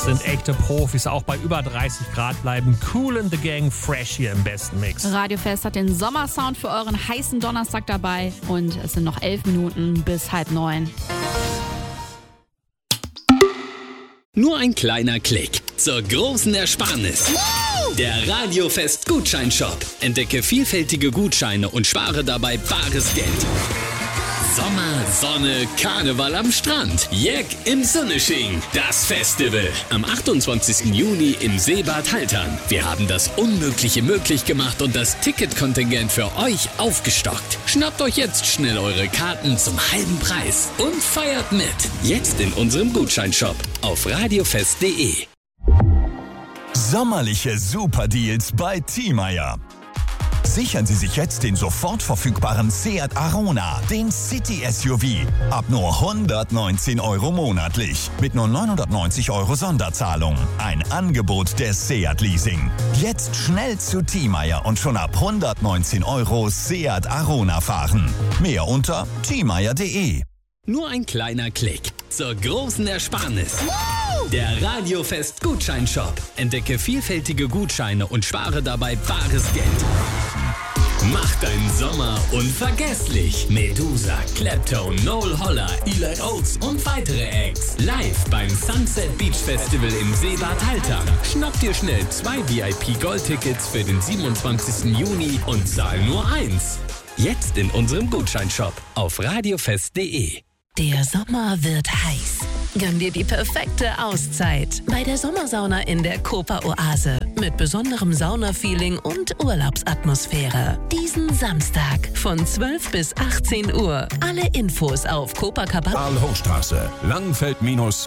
sind echte Profis, auch bei über 30 Grad bleiben Kool and the Gang fresh hier im besten Mix. Radio-Fest hat den Sommersound für euren heißen Donnerstag dabei und es sind noch 11 Minuten bis 8:30. Nur ein kleiner Klick zur großen Ersparnis. Der Radio-Fest Gutscheinshop. Entdecke vielfältige Gutscheine und spare dabei bares Geld. Sommer, Sonne, Karneval am Strand. Jeck im Sunnesching. Das Festival. Am 28. Juni im Seebad Haltern. Wir haben das Unmögliche möglich gemacht und das Ticketkontingent für euch aufgestockt. Schnappt euch jetzt schnell eure Karten zum halben Preis und feiert mit. Jetzt in unserem Gutscheinshop auf radiofest.de. Sommerliche Superdeals bei Thiemeyer. Sichern Sie sich jetzt den sofort verfügbaren Seat Arona, den City-SUV. Ab nur 119 € monatlich. Mit nur 990 € Sonderzahlung. Ein Angebot der Seat Leasing. Jetzt schnell zu Thiemeyer und schon ab 119 € Seat Arona fahren. Mehr unter thiemeyer.de. Nur ein kleiner Klick zur großen Ersparnis. Der Radio-Fest Gutscheinshop. Entdecke vielfältige Gutscheine und spare dabei bares Geld. Mach deinen Sommer unvergesslich. Medusa, Clapton, Noel Holler, Eli Oates und weitere Acts. Live beim Sunset Beach Festival im Seebad Haltern. Schnapp dir schnell 2 VIP-Gold-Tickets für den 27. Juni und zahl nur 1. Jetzt in unserem Gutscheinshop auf radiofest.de. Der Sommer wird heiß. Gönn dir die perfekte Auszeit bei der Sommersauna in der Copa Oase mit besonderem Saunafeeling und Urlaubsatmosphäre. Diesen Samstag von 12 bis 18 Uhr. Alle Infos auf Copacabana. Karl-Hochstraße, Langenfeld-